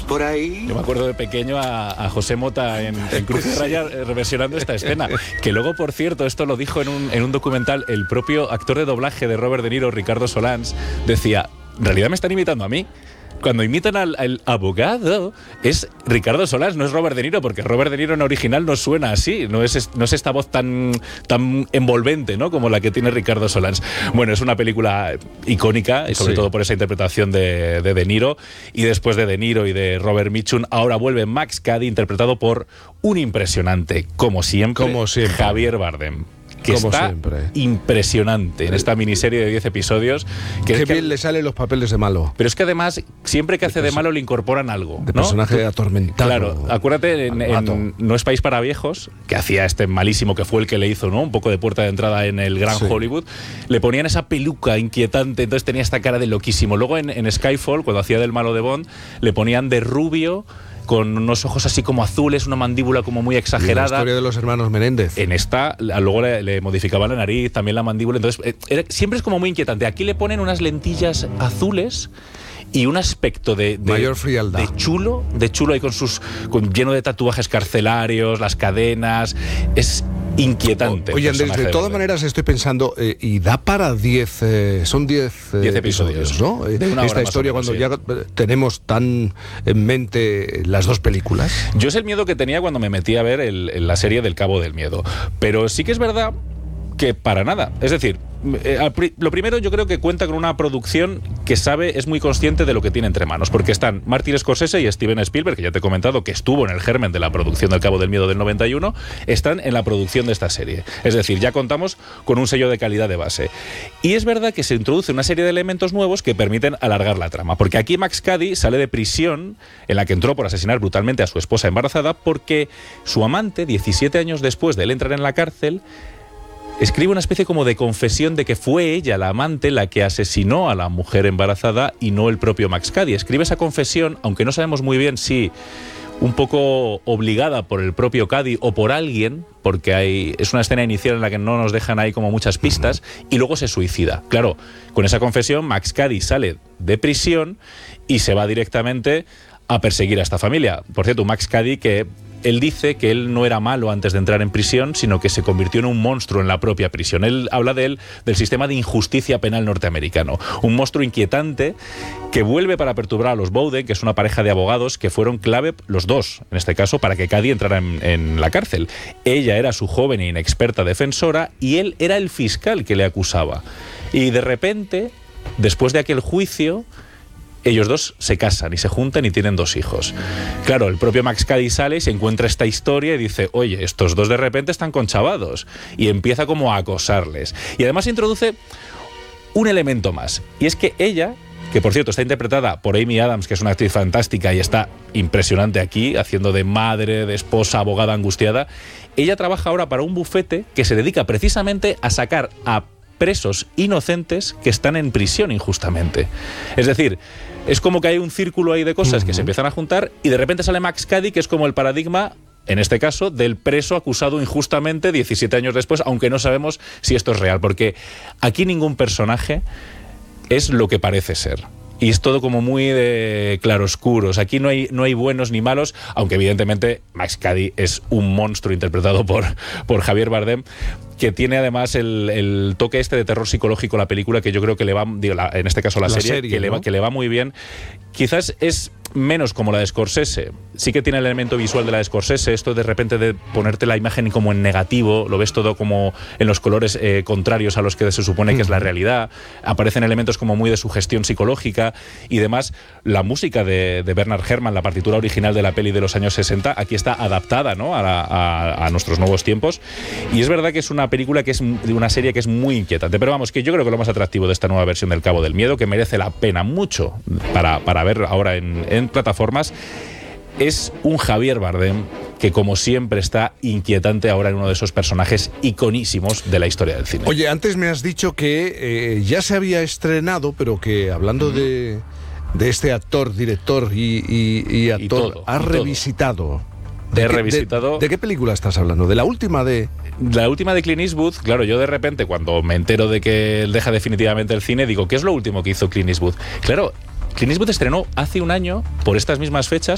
por ahí? Yo me acuerdo de pequeño a José Mota en Cruz de Raya reversionando esta escena. Que luego, por cierto, esto lo dijo en un documental el propio actor de doblaje de Robert De Niro, Ricardo Solans, decía, en realidad me están imitando a mí. Cuando imitan al abogado, es Ricardo Solans, no es Robert De Niro, porque Robert De Niro en original no suena así, no es esta voz tan envolvente, ¿no?, como la que tiene Ricardo Solans. Bueno, es una película icónica, y sobre todo por esa interpretación de Niro, y después de De Niro y de Robert Mitchum, ahora vuelve Max Cady, interpretado por un impresionante, como siempre, Javier Bardem. Que como está siempre impresionante en esta miniserie de 10 episodios. Qué bien le salen los papeles de malo. Pero es que además, siempre que hace de malo le incorporan algo, de ¿no? Personaje atormentado. Claro, acuérdate en No es país para viejos, que hacía este malísimo, que fue el que le hizo, ¿no?, un poco de puerta de entrada en el gran Hollywood. Le ponían esa peluca inquietante, entonces tenía esta cara de loquísimo. Luego en Skyfall, cuando hacía del malo de Bond, le ponían de rubio, con unos ojos así como azules, una mandíbula como muy exagerada. Y la historia de los hermanos Menéndez. En esta, luego le modificaban la nariz, también la mandíbula, entonces siempre es como muy inquietante. Aquí le ponen unas lentillas azules y un aspecto de mayor frialdad, de chulo ahí lleno de tatuajes carcelarios, las cadenas. Es inquietante. Oye, Andrés, de todas maneras estoy pensando, y da para 10, son 10 episodios, ¿no? Esta historia, cuando ya tenemos tan en mente las dos películas. Yo es el miedo que tenía cuando me metí a ver la serie del Cabo del Miedo. Pero sí que es verdad que para nada. Es decir, lo primero, yo creo que cuenta con una producción que es muy consciente de lo que tiene entre manos, porque están Martin Scorsese y Steven Spielberg, que ya te he comentado que estuvo en el germen de la producción del Cabo del Miedo del 91, están en la producción de esta serie. Es decir, ya contamos con un sello de calidad de base. Y es verdad que se introduce una serie de elementos nuevos que permiten alargar la trama, porque aquí Max Cady sale de prisión, en la que entró por asesinar brutalmente a su esposa embarazada, porque su amante, 17 años después de él entrar en la cárcel, escribe una especie como de confesión de que fue ella, la amante, la que asesinó a la mujer embarazada y no el propio Max Cady. Escribe esa confesión, aunque no sabemos muy bien si un poco obligada por el propio Cady o por alguien, porque es una escena inicial en la que no nos dejan ahí como muchas pistas, y luego se suicida. Claro, con esa confesión Max Cady sale de prisión y se va directamente a perseguir a esta familia. Por cierto, Max Cady, que él dice que él no era malo antes de entrar en prisión, sino que se convirtió en un monstruo en la propia prisión. Él habla del sistema de injusticia penal norteamericano. Un monstruo inquietante que vuelve para perturbar a los Bowden, que es una pareja de abogados que fueron clave, los dos, en este caso, para que Cady entrara en la cárcel. Ella era su joven e inexperta defensora y él era el fiscal que le acusaba. Y de repente, después de aquel juicio, ellos dos se casan y se juntan y tienen 2 hijos. Claro, el propio Max Cady sale y se encuentra esta historia y dice, oye, estos dos de repente están conchavados, y empieza como a acosarles. Y además introduce un elemento más, y es que ella, que por cierto está interpretada por Amy Adams, que es una actriz fantástica y está impresionante aquí, haciendo de madre, de esposa, abogada angustiada, ella trabaja ahora para un bufete que se dedica precisamente a sacar a presos inocentes que están en prisión injustamente. Es decir, es como que hay un círculo ahí de cosas que se empiezan a juntar y de repente sale Max Cady, que es como el paradigma, en este caso, del preso acusado injustamente 17 años después, aunque no sabemos si esto es real, porque aquí ningún personaje es lo que parece ser. Y es todo como muy de claroscuros. Aquí no hay buenos ni malos, aunque evidentemente Max Cady es un monstruo interpretado por Javier Bardem, que tiene además el toque este de terror psicológico a la película, que yo creo que le va, en este caso la serie, ¿no? que le va muy bien. Quizás es menos como la de Scorsese. Sí que tiene el elemento visual de la de Scorsese, esto de repente de ponerte la imagen como en negativo, lo ves todo como en los colores contrarios a los que se supone que es la realidad. Aparecen elementos como muy de sugestión psicológica y demás. La música de Bernard Herrmann, la partitura original de la peli de los años 60, aquí está adaptada, ¿no?, a nuestros nuevos tiempos. Y es verdad que es una película que es de una serie que es muy inquietante, pero vamos, que yo creo que lo más atractivo de esta nueva versión del Cabo del Miedo, que merece la pena mucho para ver ahora en plataformas, es un Javier Bardem que, como siempre, está inquietante ahora en uno de esos personajes iconísimos de la historia del cine. Oye, antes me has dicho que ya se había estrenado, pero que hablando de este actor, director y actor, ha revisitado. ¿De qué película estás hablando? ¿De la última de...? La última de Clint Eastwood. Claro, yo de repente, cuando me entero de que él deja definitivamente el cine, digo, ¿qué es lo último que hizo Clint Eastwood? Claro, Clint Eastwood estrenó hace un año, por estas mismas fechas,